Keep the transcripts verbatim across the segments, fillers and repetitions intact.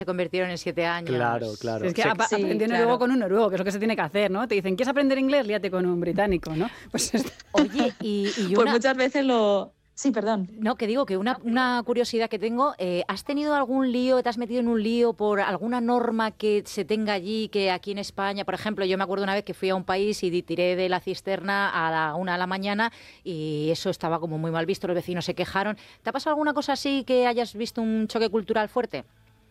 Se convirtieron en siete años. Claro, claro. Es que Sí, ap- sí, aprendiendo claro. luego con un noruego, que es lo que se tiene que hacer, ¿no? Te dicen, ¿quieres aprender inglés? Líate con un británico, ¿no? Pues es- Oye, y, y Pues una... muchas veces lo... Sí, perdón. No, que digo que una, una curiosidad que tengo, eh, ¿has tenido algún lío, te has metido en un lío por alguna norma que se tenga allí, que aquí en España, por ejemplo, yo me acuerdo una vez que fui a un país y di- tiré de la cisterna a la una de la mañana y eso estaba como muy mal visto, los vecinos se quejaron. ¿Te ha pasado alguna cosa así que hayas visto un choque cultural fuerte?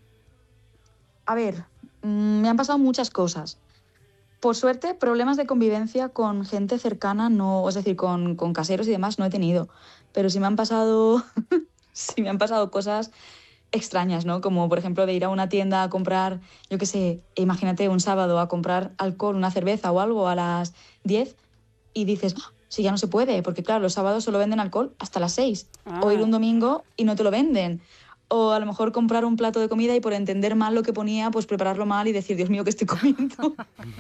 A ver, mm, me han pasado muchas cosas. Por suerte, problemas de convivencia con gente cercana, no, es decir, con, con caseros y demás, no he tenido. Pero sí me han pasado, sí me han pasado cosas extrañas, ¿no? Como, por ejemplo, de ir a una tienda a comprar, yo qué sé, imagínate un sábado a comprar alcohol, una cerveza o algo a las diez y dices, "Ah, sí, ya no se puede", porque claro, los sábados solo venden alcohol hasta las seis. Ah. O ir un domingo y no te lo venden. O a lo mejor comprar un plato de comida y por entender mal lo que ponía, pues prepararlo mal y decir, Dios mío, ¿qué estoy comiendo?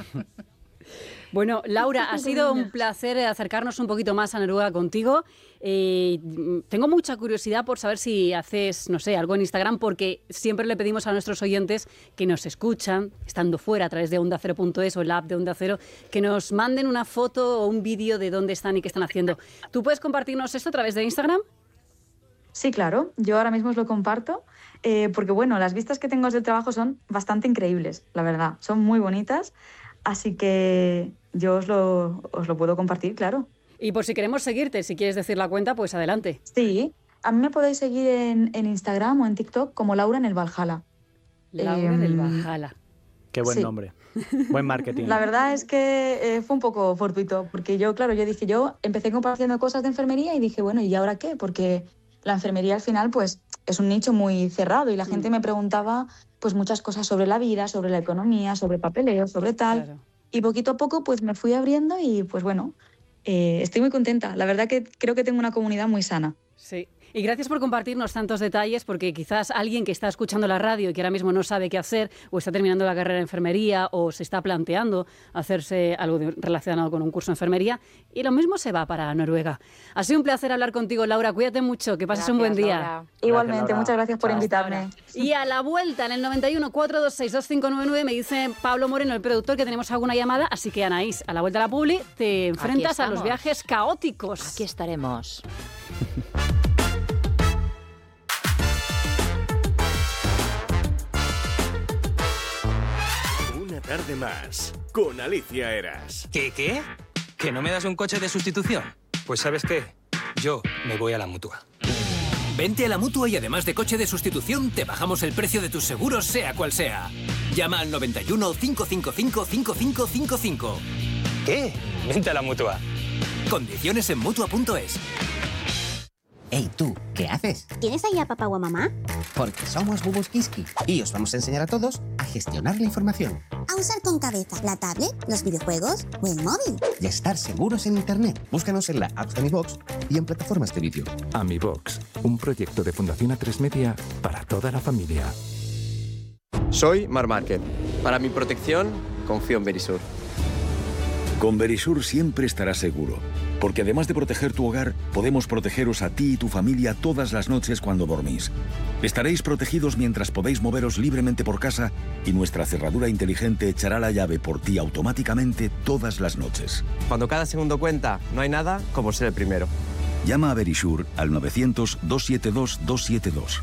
Bueno, Laura, ha sido un placer acercarnos un poquito más a Noruega contigo. Eh, tengo mucha curiosidad por saber si haces, no sé, algo en Instagram, porque siempre le pedimos a nuestros oyentes que nos escuchan, estando fuera a través de onda cero punto es o el app de Onda Cero, que nos manden una foto o un vídeo de dónde están y qué están haciendo. ¿Tú puedes compartirnos esto a través de Instagram? Sí, claro, yo ahora mismo os lo comparto, eh, porque bueno, las vistas que tengo del trabajo son bastante increíbles, la verdad, son muy bonitas, así que yo os lo, os lo puedo compartir, claro. Y por si queremos seguirte, si quieres decir la cuenta, pues adelante. Sí, a mí me podéis seguir en, en Instagram o en TikTok como Laura en el Valhalla. Laura Eh, del Valhalla. Qué buen sí. nombre. Buen marketing. La verdad es que eh, fue un poco fortuito, porque yo, claro, yo dije, yo empecé compartiendo cosas de enfermería y dije, bueno, ¿y ahora qué? Porque la enfermería al final, pues, es un nicho muy cerrado y la gente me preguntaba, pues, muchas cosas sobre la vida, sobre la economía, sobre papeleo, sobre tal. Claro. Y poquito a poco, pues, me fui abriendo y, pues, bueno, eh, estoy muy contenta. La verdad que creo que tengo una comunidad muy sana. Sí. Y gracias por compartirnos tantos detalles, porque quizás alguien que está escuchando la radio y que ahora mismo no sabe qué hacer, o está terminando la carrera de enfermería, o se está planteando hacerse algo de- relacionado con un curso de enfermería, y lo mismo se va para Noruega. Ha sido un placer hablar contigo, Laura. Cuídate mucho, que pases un buen Gracias, día. Laura. Igualmente, Laura. muchas gracias por Chao. invitarme. Y a la vuelta, en el noventa y uno, cuatro dos seis, dos cinco nueve nueve, me dice Pablo Moreno, el productor, que tenemos alguna llamada. Así que, Anaís, a la vuelta a la publi, te enfrentas a los estamos. viajes caóticos. Aquí estaremos. Una tarde más con Alicia Eras. ¿Qué, qué? ¿Que no me das un coche de sustitución? Pues ¿sabes qué? Yo me voy a la Mutua. Vente a la Mutua y además de coche de sustitución, te bajamos el precio de tus seguros, sea cual sea. Llama al noventa y uno, cinco cinco cinco, cinco cinco cinco cinco. ¿Qué? Vente a la Mutua. Condiciones en Mutua punto es. Hey, tú, ¿qué haces? ¿Tienes ahí a papá o a mamá? Porque somos Bubuskiski y os vamos a enseñar a todos a gestionar la información A usar con cabeza la tablet, los videojuegos o el móvil. y a estar seguros en Internet. Búscanos en la App de Mi Box y en plataformas de vídeo. AmiBox, un proyecto de Fundación A tres Media para toda la familia. Soy Mar Márquez. Para mi protección, confío en Verisur. Con Verisur siempre estarás seguro, porque además de proteger tu hogar, podemos protegeros a ti y tu familia todas las noches cuando dormís. Estaréis protegidos mientras podéis moveros libremente por casa y nuestra cerradura inteligente echará la llave por ti automáticamente todas las noches. Cuando cada segundo cuenta, no hay nada como ser el primero. Llama a Verisur al novecientos, doscientos setenta y dos, doscientos setenta y dos.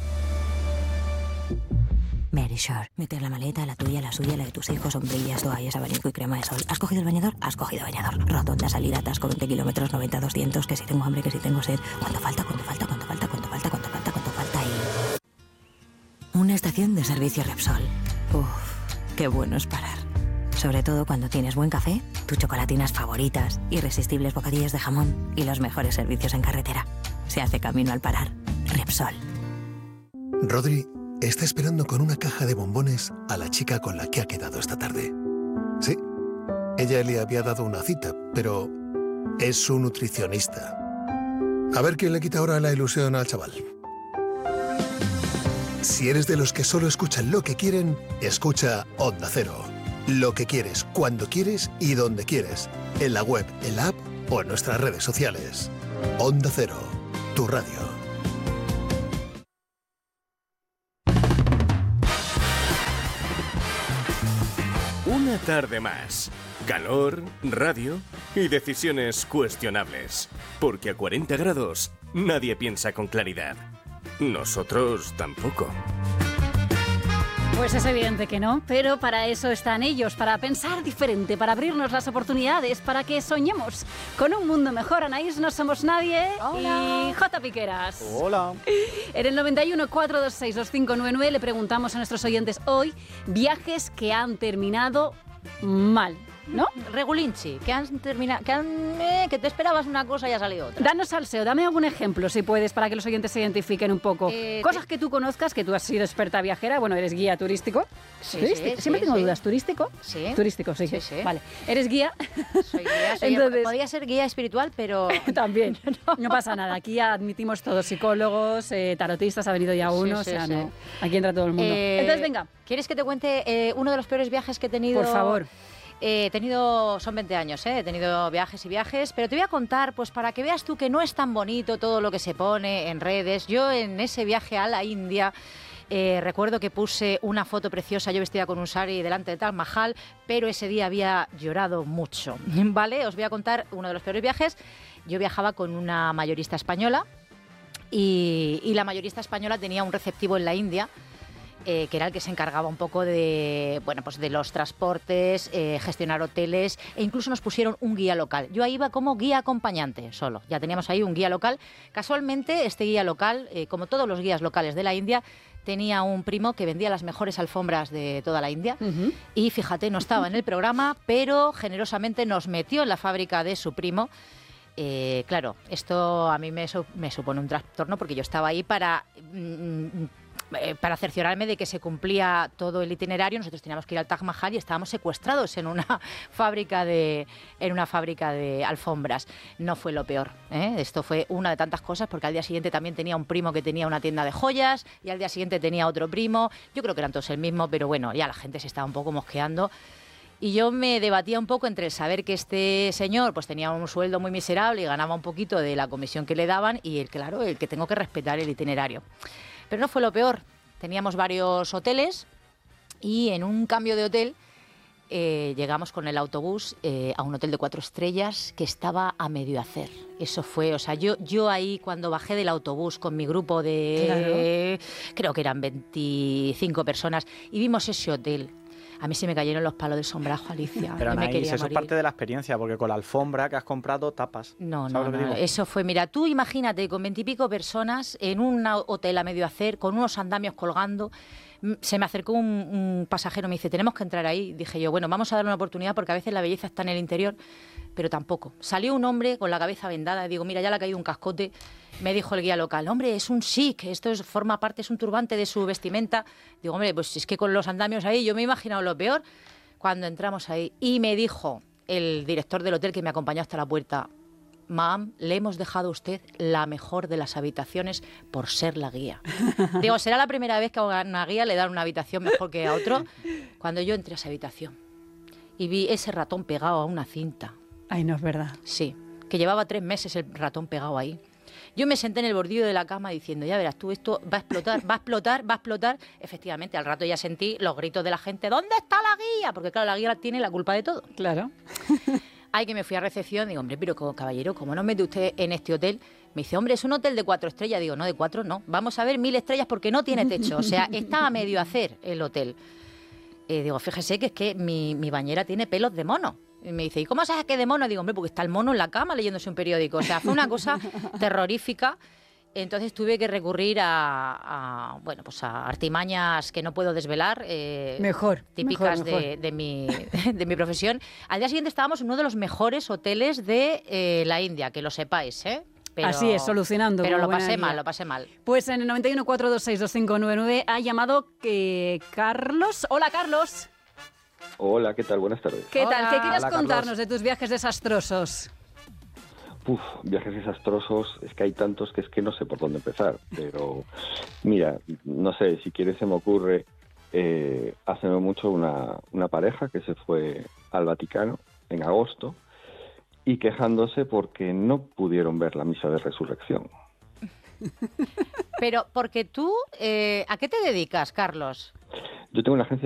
Verisure. Meter la maleta, la tuya, la suya, la de tus hijos, sombrillas, toallas, abanico y crema de sol. ¿Has cogido el bañador? Has cogido bañador. Rotonda, salida, atasco, veinte kilómetros, noventa, doscientos, que si tengo hambre, que si tengo sed. ¿Cuánto falta? ¿Cuánto falta? ¿Cuánto falta? ¿Cuánto falta? ¿Cuánto falta? ¿Cuánto falta? Y... Una estación de servicio Repsol. Uf, qué bueno es parar. Sobre todo cuando tienes buen café, tus chocolatinas favoritas, irresistibles bocadillos de jamón y los mejores servicios en carretera. Se hace camino al parar. Repsol. Rodri está esperando con una caja de bombones a la chica con la que ha quedado esta tarde. Sí, ella le había dado una cita, pero es su nutricionista. A ver quién le quita ahora la ilusión al chaval. Si eres de los que solo escuchan lo que quieren, escucha Onda Cero. Lo que quieres, cuando quieres y donde quieres. En la web, en la app o en nuestras redes sociales. Onda Cero, tu radio. Una tarde más. Calor, radio y decisiones cuestionables. Porque a cuarenta grados nadie piensa con claridad. Nosotros tampoco. Pues es evidente que no, pero para eso están ellos, para pensar diferente, para abrirnos las oportunidades, para que soñemos con un mundo mejor. Anaís, no somos nadie. Hola. Y J. Piqueras. Hola. En el noventa y uno, cuatro dos seis, dos cinco nueve nueve le preguntamos a nuestros oyentes hoy viajes que han terminado mal, ¿no? Regulinchi, que han terminado, que, han, eh, que te esperabas una cosa y ha salido otra. Danos salseo, dame algún ejemplo, si puedes, para que los oyentes se identifiquen un poco. Eh, Cosas te... que tú conozcas, que tú has sido experta viajera, bueno, eres guía turístico. Sí, ¿Turístico? sí, Siempre sí, tengo sí. dudas, ¿turístico? Sí. Turístico, sí. Sí, sí. Vale, eres guía. Soy guía, soy Entonces... podría ser guía espiritual, pero... También, no. no pasa nada. Aquí admitimos todos psicólogos, eh, tarotistas, ha venido ya uno, Sí, sí, o sea, sí. no. Aquí entra todo el mundo. Eh, Entonces, venga. ¿Quieres que te cuente eh, uno de los peores viajes que he tenido? Por favor. Eh, he tenido, son veinte años, ¿eh? He tenido viajes y viajes, pero te voy a contar, pues para que veas tú que no es tan bonito todo lo que se pone en redes. Yo en ese viaje a la India eh, recuerdo que puse una foto preciosa, yo vestida con un sari delante de Taj Mahal, pero ese día había llorado mucho, ¿vale? Os voy a contar uno de los peores viajes. Yo viajaba con una mayorista española y, y la mayorista española tenía un receptivo en la India, Eh, que era el que se encargaba un poco de, bueno, pues de los transportes, eh, gestionar hoteles, e incluso nos pusieron un guía local. Yo ahí iba como guía acompañante solo, ya teníamos ahí un guía local. Casualmente este guía local, eh, como todos los guías locales de la India, tenía un primo que vendía las mejores alfombras de toda la India. Uh-huh. Y fíjate, no estaba en el programa, pero generosamente nos metió en la fábrica de su primo. Eh, claro, esto a mí me, su- me supone un trastorno porque yo estaba ahí para... Mm, eh, para cerciorarme de que se cumplía todo el itinerario. Nosotros teníamos que ir al Taj Mahal y estábamos secuestrados en una fábrica de, en una fábrica de alfombras. No fue lo peor, ¿eh? Esto fue una de tantas cosas, porque al día siguiente también tenía un primo que tenía una tienda de joyas y al día siguiente tenía otro primo. Yo creo que eran todos el mismo, pero bueno, ya la gente se estaba un poco mosqueando. Y yo me debatía un poco entre el saber que este señor pues tenía un sueldo muy miserable y ganaba un poquito de la comisión que le daban, y el claro, el que tengo que respetar el itinerario. Pero no fue lo peor. Teníamos varios hoteles y en un cambio de hotel eh, llegamos con el autobús eh, a un hotel de cuatro estrellas que estaba a medio hacer. Eso fue, o sea, yo, yo ahí cuando bajé del autobús con mi grupo de, claro, creo que eran veinticinco personas, y vimos ese hotel. A mí se me cayeron los palos del sombrajo, Alicia. Pero Yo me Anaís, quería eso morir. es parte de la experiencia, porque con la alfombra que has comprado tapas. No, ¿Sabes no, lo que no. digo? Eso fue, mira, tú imagínate con veintipico personas en un hotel a medio hacer, con unos andamios colgando. Se me acercó un, un pasajero, me dice, tenemos que entrar ahí. Dije yo, bueno, vamos a darle una oportunidad porque a veces la belleza está en el interior, pero tampoco. Salió un hombre con la cabeza vendada y digo, mira, ya le ha caído un cascote. Me dijo el guía local, hombre, es un sikh, esto es, forma parte, es un turbante de su vestimenta. Digo, hombre, pues es que con los andamios ahí yo me he imaginado lo peor. Cuando entramos ahí, y me dijo el director del hotel que me acompañó hasta la puerta, Mam, le hemos dejado a usted la mejor de las habitaciones por ser la guía. Digo, será la primera vez que a una guía le dan una habitación mejor que a otro. Cuando yo entré a esa habitación y vi ese ratón pegado a una cinta. Ay, no es verdad. Sí, que llevaba tres meses el ratón pegado ahí. Yo me senté en el bordillo de la cama diciendo, ya verás tú, esto va a explotar, va a explotar, va a explotar. Efectivamente, al rato ya sentí los gritos de la gente, ¿dónde está la guía? Porque claro, la guía tiene la culpa de todo. Claro. Ay, que me fui a recepción, digo, hombre, pero como caballero, ¿cómo nos mete usted en este hotel? Me dice, hombre, es un hotel de cuatro estrellas. Digo, no, de cuatro no. Vamos a ver mil estrellas porque no tiene techo. O sea, está a medio hacer el hotel. Eh, digo, fíjese que es que mi, mi bañera tiene pelos de mono. Y me dice, ¿y cómo sabes que es de mono? Digo, hombre, porque está el mono en la cama leyéndose un periódico. O sea, fue una cosa terrorífica. Entonces tuve que recurrir a, a, bueno, pues a artimañas que no puedo desvelar, eh, mejor, típicas mejor, mejor. De, de, mi, de mi profesión. Al día siguiente estábamos en uno de los mejores hoteles de eh, la India, que lo sepáis, ¿eh? Pero, Así es, solucionando. Pero como lo buena pasé guía. mal, lo pasé mal. Pues en el noventa y uno, cuatro dos seis, dos cinco nueve nueve ha llamado eh, Carlos. Hola, Carlos. Hola, ¿qué tal? Buenas tardes. ¿Qué tal? ¿Qué quieres Hola, contarnos Carlos. de tus viajes desastrosos? Uf, viajes desastrosos, es que hay tantos que es que no sé por dónde empezar, pero mira, no sé, si quieres se me ocurre, eh, hace no mucho una, una pareja que se fue al Vaticano en agosto y quejándose porque no pudieron ver la misa de resurrección. Pero porque tú, eh, ¿a qué te dedicas, Carlos? Yo tengo una agencia